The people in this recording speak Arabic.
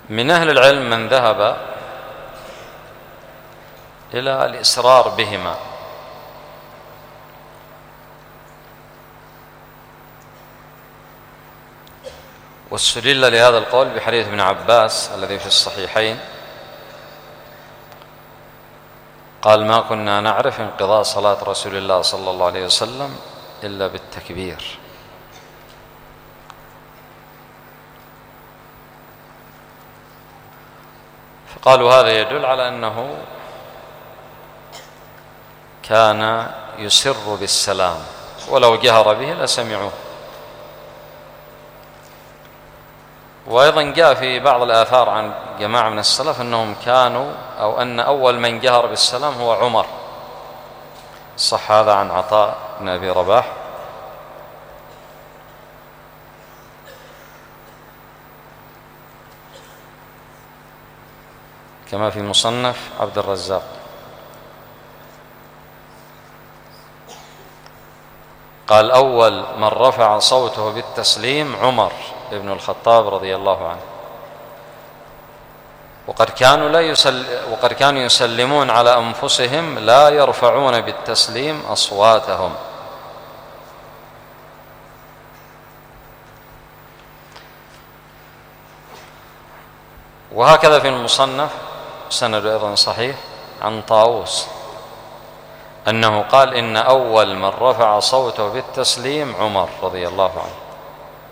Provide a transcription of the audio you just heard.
من أهل العلم من ذهب إلى الإسرار بهما، واستدل لهذا القول بحديث ابن عباس الذي في الصحيحين قال: ما كنا نعرف انقضاء صلاة رسول الله صلى الله عليه وسلم إلا بالتكبير. فقالوا هذا يدل على أنه كان يسر بالسلام، ولو جهر به لسمعوه. وأيضا جاء في بعض الآثار عن جماعة من السلف أنهم كانوا أو أن أول من جهر بالسلام هو عمر، صح هذا عن عطاء بن أبي رباح. كما في مصنف عبد الرزاق. قال: أول من رفع صوته بالتسليم عمر ابن الخطاب رضي الله عنه، وقد كانوا يسلمون على أنفسهم لا يرفعون بالتسليم أصواتهم. وهكذا في المصنف سند أيضا صحيح عن طاووس أنه قال: إن أول من رفع صوته بالتسليم عمر رضي الله عنه.